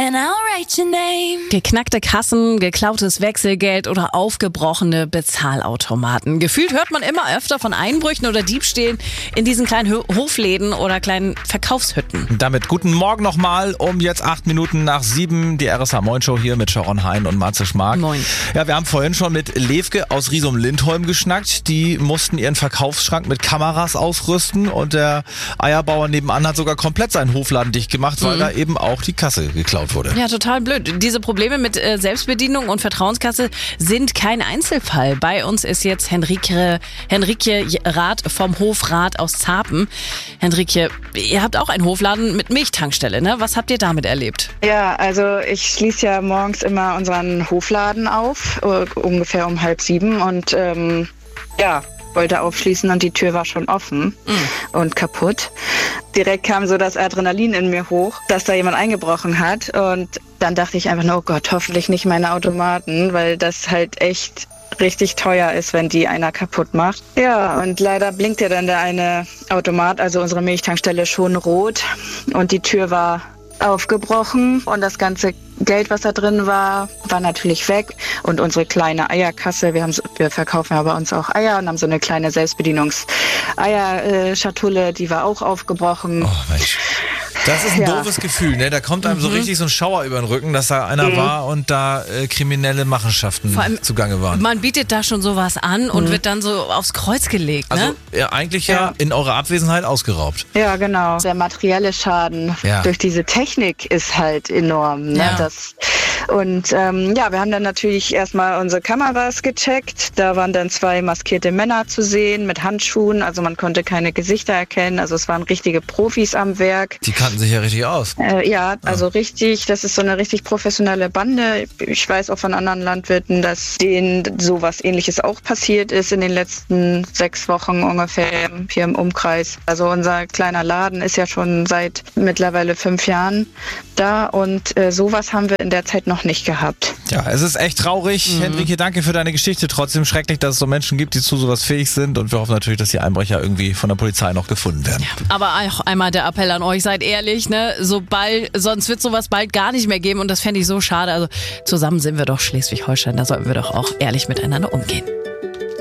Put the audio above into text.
and I'll write your name. Geknackte Kassen, geklautes Wechselgeld oder aufgebrochene Bezahlautomaten. Gefühlt hört man immer öfter von Einbrüchen oder Diebstählen in diesen kleinen Hofläden oder kleinen Verkaufshütten. Damit guten Morgen nochmal um jetzt 8 Minuten nach 7. Die RSH Moin Show hier mit Sharon Hein und Matze Schmark. Moin. Ja, wir haben vorhin schon mit Levke aus Riesum-Lindholm geschnackt. Die mussten ihren Verkaufsschrank mit Kameras ausrüsten und der Eierbauer nebenan hat sogar komplett seinen Hofladen dicht gemacht, weil da eben auch die Kasse geklaut wurde. Ja, total blöd. Diese Probleme mit Selbstbedienung und Vertrauenskasse sind kein Einzelfall. Bei uns ist jetzt Henrike Rath vom Hofrat aus Zapen. Henrike, ihr habt auch einen Hofladen mit Milchtankstelle, ne? Was habt ihr damit erlebt? Ja, also ich schließe ja morgens immer unseren Hofladen auf, ungefähr um 6:30 und wollte aufschließen und die Tür war schon offen und kaputt. Direkt kam so das Adrenalin in mir hoch, dass da jemand eingebrochen hat und dann dachte ich einfach nur, oh Gott, hoffentlich nicht meine Automaten, weil das halt echt richtig teuer ist, wenn die einer kaputt macht. Ja, und leider blinkt ja dann der eine Automat, also unsere Milchtankstelle, schon rot und die Tür war aufgebrochen und das ganze Geld, was da drin war, war natürlich weg. Und unsere kleine Eierkasse, wir verkaufen ja bei uns auch Eier und haben so eine kleine Selbstbedienungs-Eierschatulle, die war auch aufgebrochen. Oh Mensch. Das ist ein doofes Gefühl, ne? Da kommt einem so richtig so ein Schauer über den Rücken, dass da einer war und da kriminelle Machenschaften zugange waren. Man bietet da schon sowas an und wird dann so aufs Kreuz gelegt, ne? Also eigentlich in eurer Abwesenheit ausgeraubt. Ja, genau. Der materielle Schaden durch diese Technik ist halt enorm. Ne? Ja. Wir haben dann natürlich erstmal unsere Kameras gecheckt. Da waren dann 2 maskierte Männer zu sehen mit Handschuhen. Also man konnte keine Gesichter erkennen. Also es waren richtige Profis am Werk. Die kannten sich ja richtig aus. Also richtig, das ist so eine richtig professionelle Bande. Ich weiß auch von anderen Landwirten, dass denen sowas Ähnliches auch passiert ist in den letzten 6 Wochen ungefähr hier im Umkreis. Also unser kleiner Laden ist ja schon seit mittlerweile 5 Jahren da und sowas haben wir in der Zeit noch nicht gehabt. Ja, es ist echt traurig. Henrike, danke für deine Geschichte. Trotzdem schrecklich, dass es so Menschen gibt, die zu sowas fähig sind und wir hoffen natürlich, dass die Einbrecher irgendwie von der Polizei noch gefunden werden. Ja, aber auch einmal der Appell an euch, seid ehrlich, ne? Sonst wird sowas bald gar nicht mehr geben und das fände ich so schade. Also zusammen sind wir doch Schleswig-Holstein, da sollten wir doch auch ehrlich miteinander umgehen.